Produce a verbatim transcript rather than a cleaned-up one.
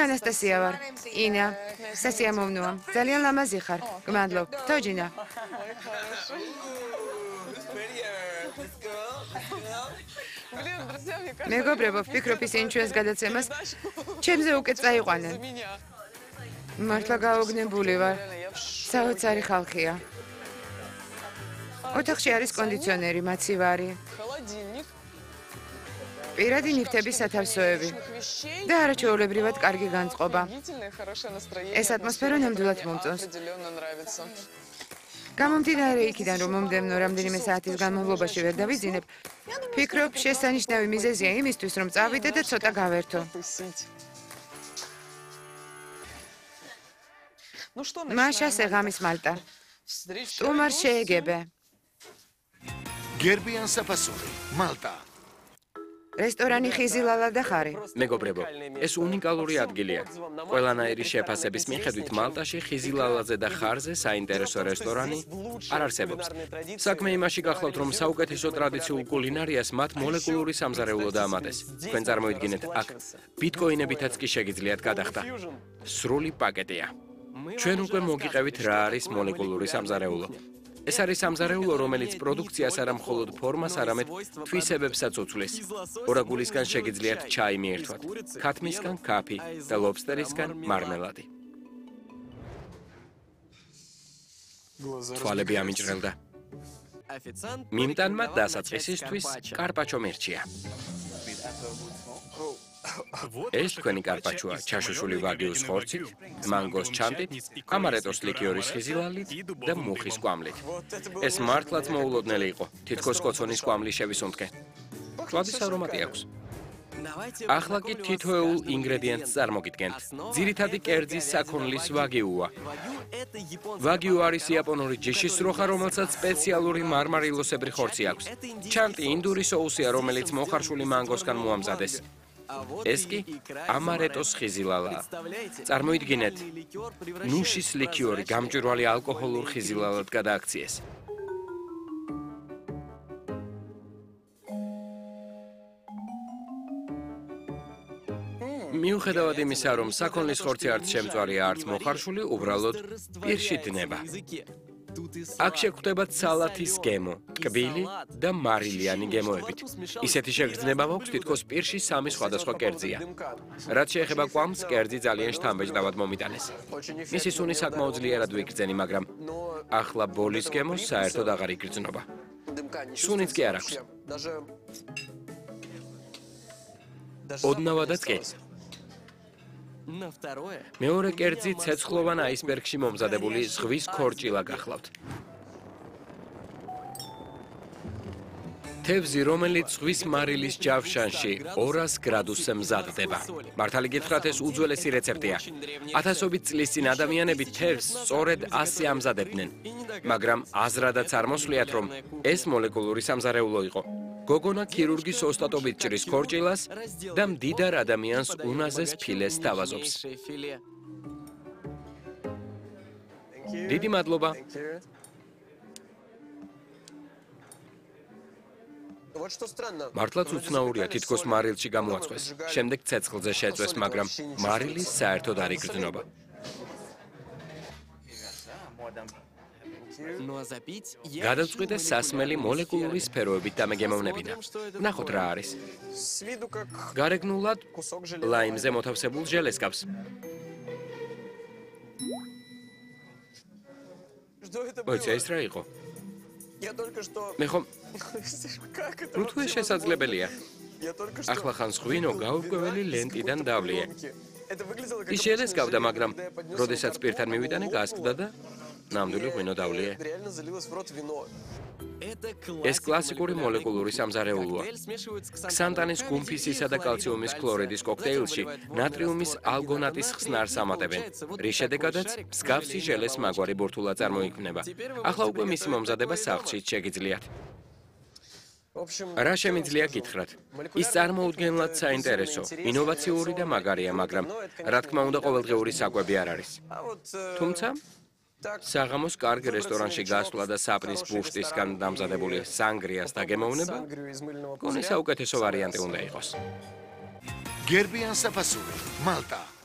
ანასტასია ვარ. ინა, სასიამოვნოა. ძალიან ლამაზი ხარ. გმადლობ. თოჯინა. მეგობრებო, ვფიქრობ ისინი ჩვენს გადაცემას ჩემზე უკეთ წაიყვანენ. მართლა გაოგნებული ვარ. საოცარი ხალხია. ოთახში არის კონდიციონერი, მაცივარი. პირადი ნივთების სათავსოები და არაჩვეულებრივად კარგი განწყობა. ეს ატმოსფერო ნამდვილად მომწონს. გამომდინარე იქიდან, რომ მომდევნო რამდენიმე საათის განმავლობაში ვერ დავიძინებ, ვფიქრობ, შესანიშნავი მიზეზია იმისთვის, რომ წავიდე და ცოტა გავერთო. მაშა სეღამის მალტა. სტუმარ შეეგებე. გერბიან საფასური, მალტა. რესტორანი ხიზილალა და ხარი. მეგობრებო, ეს უნიკალური ადგილია. ყველანაირი შეფასების მიხედვით მალტაში ხიზილალაზე და ხარზე საინტერესო რესტორანი არ არსებობს. საქმე იმაში გახლავთ, რომ საუკეთესო ტრადიციულ კულინარიას მათ მოლეკულური სამზარეულო დაამატეს. თქვენ წარმოიდგინეთ, აქ ბიტკოინებითაც კი შეგიძლიათ გადახდა. სრული პაკეტია. ჩვენ უკვე მოგიყევით რა არის მოლეკულური სამზარეულო. ეს არის სამზარეულო, რომელიც პროდუქციას არა მხოლოდ ფორმას, არამედ თვისებებსაც უცვლის. ორაგულისგან შეგიძლიათ ჩაი მიერთვათ, ქათმისგან კაფე და ლობსტერისგან მარმელადი. თვალები ამიჭრელდა. მიმტანმა დასაწყისისთვის კარპაჩო მერჩია. ეს თქვენი კარპაჩოა, ჩაშუშული ვაგიუს ხორცით, მანგოს ჩანტით, ამარეტოს ლიქიორის ხიზილალით და მუხის კვამლით. ეს მართლაც მოულოდნელი იყო, თითქოს კოცონის კვამლი შევისუნთქე. ჭვადის არომატი აქვს. ახლა კი თითოეულ ინგრედიენტს წარმოგიდგენთ. ძირითადი კერძი საქონლის ვაგიუა. ვაგიუ არის იაპონური ჯიშის სროხა, რომელსაც სპეციალური მარმარილოსებრი ხორცი აქვს. ჩანტი ინდური соуსია, რომელიც მოხარშული მანგოსგან მოამზადეს. ეს კი ამარეტოს ხიზილალაა. წარმოიდგინეთ, ნუშის ლიქიორი გამჭვირვალე ალკოჰოლურ ხიზილალად გადააქციეს. მიუხედავად იმისა, რომ საქონლის ხორცი არც შემწვარია, არც მოხარშული, უბრალოდ პირში დნება. აქ შეგვხვდებათ სალათის გემო, ტკბილი და მარილიანი გემოებით. ისეთი შეგრძნება მაქვს, თითქოს პირში სამი სხვადასხვა კერძია. რაც შეეხება კვამს, კერძი ძალიან შთამბეჭდავად მომიტანეს. მისი სუნი საკმაოდ ძლიერად ვიგრძენი, მაგრამ ახლა ბოლის გემო საერთოდ აღარ იგრძნობა. სუნიც კი არ აქვს. ოდნავადაც კი. მეორე კერძი ცეცხლოვან აისბერგში მომზადებული ზღვის ქორჭილა გახლავთ. თევზი, რომელიც ზღვის მარილის ჯავშანში ორას გრადუსზე მზადდება. მართალი გითხრათ, ეს უძველესი რეცეპტია. ათასობით წლის წინ ადამიანები თევზს სწორედ ასე ამზადებდნენ, მაგრამ აზრადაც არ მოსვლიათ, რომ ეს მოლეკულური სამზარეულო იყო. გოგონა ქირურგის ოსტატობით ჭრის ქორჭილას და მდიდარ ადამიანს უნაზეს ფილეს თავაზობს. დიდი მადლობა. მართლაც უცნაურია, თითქოს მარილში გამოაწყვეს. შემდეგ ცეცხლზე შეწვეს, მაგრამ მარილი საერთოდ არ იგრძნობა. გადაწყვიტეს სასმელი მოლეკულური სფეროებით დამეგემოვნებინა. ნახოთ რა არის. გარეგნულად ლაიმზე მოთავსებულ ჟელეს გავს. მოიცა, ეს რა იყო? მე ხომ ნუ თუ ეს შესაძლებელია. ახლა ხან ხვინო გაურკვეველი ლენტიდან დავლიე. ის ჟელეს გავდა, მაგრამ როდესაც პირთან მივიტანე, გასკდა და ნამდვილი ღვინო დავლიე. ეს კლასიკური მოლეკულური სამზარეულოა. ქსანტანის გუმფისისა და კალციუმის ქლორიდის კოქტეილში ნატრიუმის ალგონატის ხსნარს ამატებენ, რის შედეგადაც მსგავსი ჟელეს მაგვარი ბურთულა წარმოიქმნება. ახლა უკვე მისი მომზადება სახლშიც შეგიძლიათ. რა შემიძლია გითხრათ? ის წარმოუდგენლად საინტერესო, ინოვაციური და მაგარია, მაგრამ რა თქმა უნდა ყოველდღიური საკვები არ არის. თუმცა საღამოს კარგ რესტორანში გასვლა და საპნის ბუშტისგან დამზადებული სანგრიას დაგემოვნება გონი საუკეთესო ვარიანტი უნდა იყოს. გერბიან საფასური, მალტა.